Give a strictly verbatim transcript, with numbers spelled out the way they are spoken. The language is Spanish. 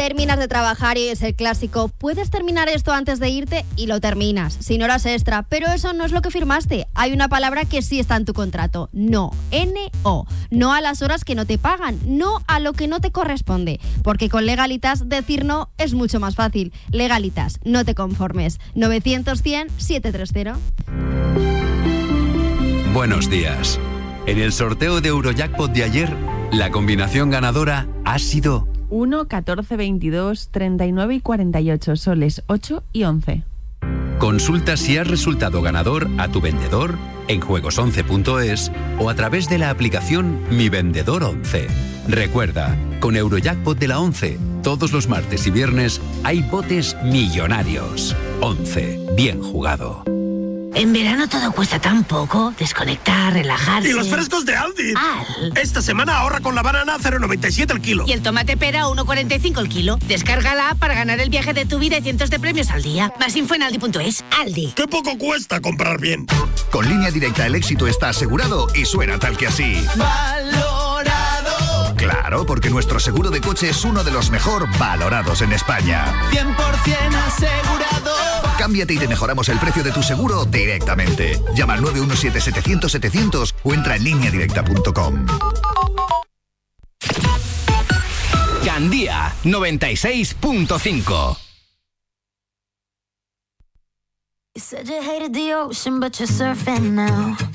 Terminas de trabajar y es el clásico. Puedes terminar esto antes de irte y lo terminas, sin horas extra. Pero eso no es lo que firmaste. Hay una palabra que sí está en tu contrato. No. N O. No a las horas que no te pagan. No a lo que no te corresponde. Porque con Legalitas decir no es mucho más fácil. Legalitas, no te conformes. novecientos cien setecientos treinta. Buenos días. En el sorteo de Eurojackpot de ayer, la combinación ganadora ha sido uno, catorce, veintidós, treinta y nueve y cuarenta y ocho, soles ocho y once. Consulta si has resultado ganador a tu vendedor en juegos once punto es o a través de la aplicación Mi Vendedor once. Recuerda, con Eurojackpot de la once, todos los martes y viernes hay botes millonarios. once, bien jugado. En verano todo cuesta tan poco. Desconectar, relajarse. ¡Y los frescos de Aldi! Al. Esta semana ahorra con la banana a cero coma noventa y siete el kilo. Y el tomate pera a uno coma cuarenta y cinco el kilo. Descarga la app para ganar el viaje de tu vida y cientos de premios al día. Más info en aldi punto es. Aldi. ¡Qué poco cuesta comprar bien! Con Línea Directa el éxito está asegurado y suena tal que así. ¡Valorado! Claro, porque nuestro seguro de coche es uno de los mejor valorados en España. cien por ciento asegurado. Cámbiate y te mejoramos el precio de tu seguro directamente. Llama al nueve uno siete, setecientos, setecientos o entra en línea directa punto com. Candía noventa y seis punto cinco. You said you hated the ocean, but you're surfing now.